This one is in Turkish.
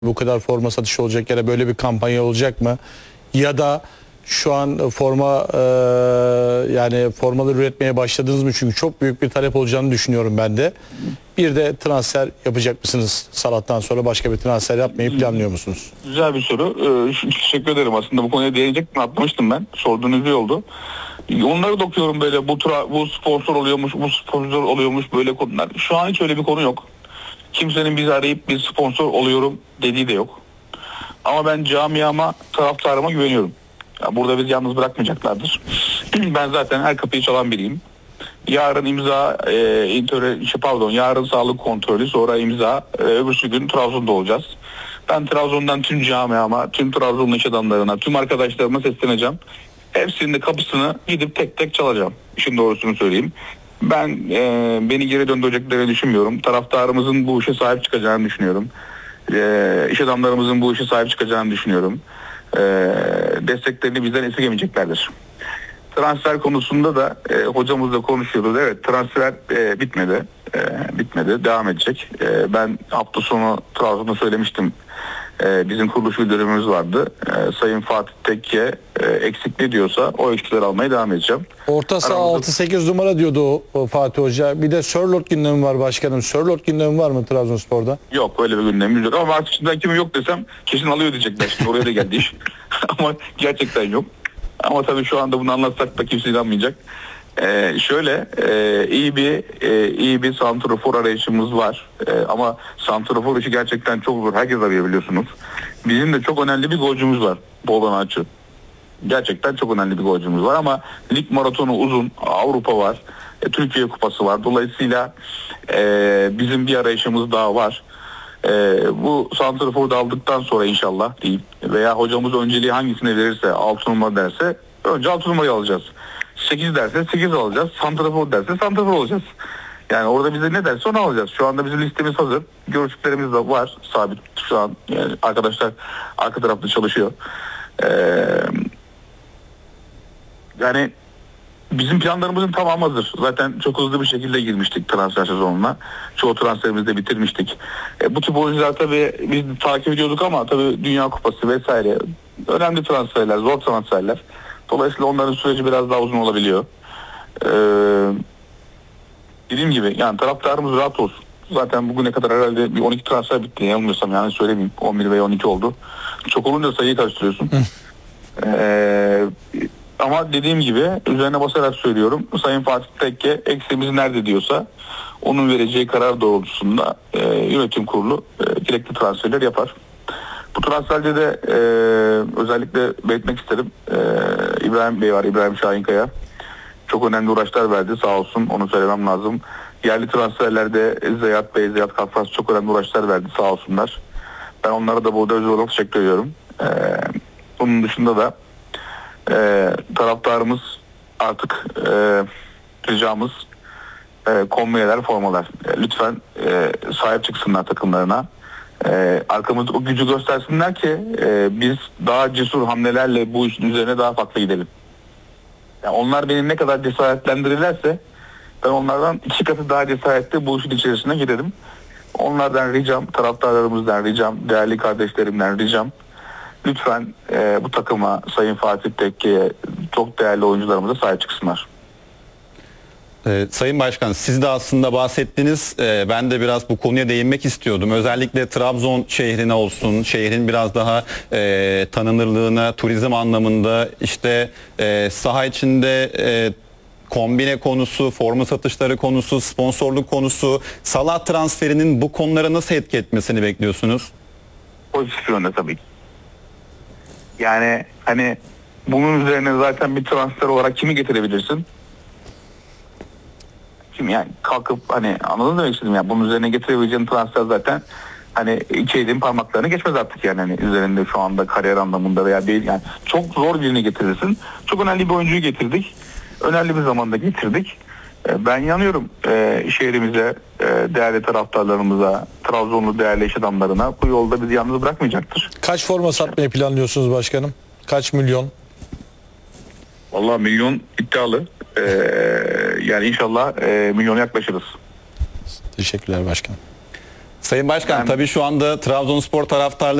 Bu kadar forma satışı olacak ya da böyle bir kampanya olacak mı? Ya da şu an yani formaları üretmeye başladınız mı? Çünkü çok büyük bir talep olacağını düşünüyorum ben de. Bir de transfer yapacak mısınız? Salat'tan sonra başka bir transfer yapmayı planlıyor musunuz? Güzel bir soru. Teşekkür ederim. Aslında bu konuya değinecek mi atmıştım ben. Sorduğunuz iyi oldu. Onları da okuyorum böyle. Bu sponsor oluyormuş, bu sponsor oluyormuş, böyle konular. Şu an hiç öyle bir konu yok. Kimsenin bizi arayıp bir sponsor oluyorum dediği de yok. Ama ben camiama, taraftarıma güveniyorum. Ya burada bizi yalnız bırakmayacaklardır. Ben zaten her kapıyı çalan biriyim. Yarın imza, yarın sağlık kontrolü, sonra imza, öbürsü gün Trabzon'da olacağız. Ben Trabzon'dan tüm camiama, tüm Trabzonlu iş adamlarına, tüm arkadaşlarıma sesleneceğim. Hepsinin de kapısını gidip tek tek çalacağım. İşin doğrusunu söyleyeyim. Ben beni geri döndüreceklerini düşünmüyorum. Taraftarımızın bu işe sahip çıkacağını düşünüyorum. İş adamlarımızın bu işe sahip çıkacağını düşünüyorum. Desteklerini bizden esirgemeyeceklerdir. Transfer konusunda da hocamızla konuşuyoruz. Evet, transfer bitmedi. Bitmedi. Devam edecek. Ben hafta sonu Trabzon'da söylemiştim. Bizim kuruluş müdürümüz vardı. Sayın Fatih Tekke eksik ne diyorsa o eksikleri almaya devam edeceğim. Orta saha 6-8 numara diyordu o Fatih Hoca. Bir de Sörloth gündemi var başkanım. Sörloth gündemi var mı Trabzonspor'da? Yok, öyle bir gündemimiz yok. Ama artık şimdiden kimin yok desem kesin alıyor diyecekler. Şimdi oraya da geldi iş. Ama gerçekten yok. Ama tabii şu anda bunu anlatsak da kimse inanmayacak. İyi bir santrafor arayışımız var. Ama santrafor işi gerçekten çok zor. Herkes arıyor, biliyorsunuz. Bizim de çok önemli bir golcümüz var. Boldan Açı. Gerçekten çok önemli bir golcümüz var ama lig maratonu uzun. Avrupa var. Türkiye Kupası var. Dolayısıyla bizim bir arayışımız daha var. Bu santraforu da aldıktan sonra inşallah diyeyim, veya hocamız önceliği hangisine verirse, 6 numara derse önce 6 numarayı alacağız. 8 derse 8 alacağız. Santrafor derse santrafor olacağız. Yani orada bize ne derse onu alacağız. Şu anda bizim listemiz hazır. Görüşlerimiz de var. Sabit şu an, yani arkadaşlar arka tarafta çalışıyor. Yani bizim planlarımızın tamamı hazır. Zaten çok hızlı bir şekilde girmiştik transfer sezonuna. Çoğu transferimizi de bitirmiştik. Bu tip oyuncular tabii biz takip ediyorduk ama tabii Dünya Kupası vesaire önemli transferler, zor transferler. Dolayısıyla onların süreci biraz daha uzun olabiliyor. Dediğim gibi yani taraftarımız rahat olsun. Zaten bugüne kadar herhalde bir 12 transfer bitti. Yanılmıyorsam, yani söylemeyeyim. 11 veya 12 oldu. Çok olunca sayıyı karıştırıyorsun. Ama dediğim gibi üzerine basarak söylüyorum. Sayın Fatih Tekke eksiğimiz nerede diyorsa onun vereceği karar doğrultusunda yönetim kurulu gerekli transferler yapar. Bu transferde de özellikle belirtmek isterim. İbrahim Bey var, İbrahim Şahinkaya. Çok önemli uğraşlar verdi, sağ olsun, onu söylemem lazım. Yerli transferlerde Zeyat Bey, Zeyat Kafkas çok önemli uğraşlar verdi, sağ olsunlar. Ben onlara da burada özel olarak teşekkür ediyorum. Bunun dışında da taraftarımız artık ricamız kombineler, formalar. Lütfen sahip çıksınlar takımlarına. Arkamızda o gücü göstersinler ki biz daha cesur hamlelerle bu işin üzerine daha farklı gidelim. Yani onlar benim ne kadar cesaretlendirirlerse ben onlardan 2 katı daha cesaretli bu işin içerisine girelim. Onlardan ricam, taraftarlarımızdan ricam, değerli kardeşlerimden ricam, lütfen bu takıma, Sayın Fatih Tekke'ye, çok değerli oyuncularımıza sahip çıksınlar. Sayın Başkan, siz de aslında bahsettiniz. Ben de biraz bu konuya değinmek istiyordum. Özellikle Trabzon şehrine olsun, şehrin biraz daha tanınırlığına, turizm anlamında, işte saha içinde kombine konusu, forma satışları konusu, sponsorluk konusu, Salah transferinin bu konulara nasıl etki etmesini bekliyorsunuz? Pozitif yönde tabii ki. Yani hani bunun üzerine zaten bir transfer olarak kimi getirebilirsin? Yani kalkıp, hani anladın demek istedim, yani bunun üzerine getirebileceğin transfer zaten hani iki elin parmaklarını geçmez artık, yani hani üzerinde şu anda kariyer anlamında veya değil, yani çok zor birini getirirsin. Çok önemli bir oyuncuyu getirdik. Önemli bir zamanda getirdik. Ben inanıyorum şehrimize, değerli taraftarlarımıza, Trabzonlu değerli iş adamlarına bu yolda bizi yalnız bırakmayacaktır. Kaç forma satmayı planlıyorsunuz başkanım? Kaç milyon? Vallahi milyon iddialı. Yani inşallah milyona yaklaşırız. Teşekkürler başkanım. Sayın Başkan, Yani- tabii şu anda Trabzonspor taraftarları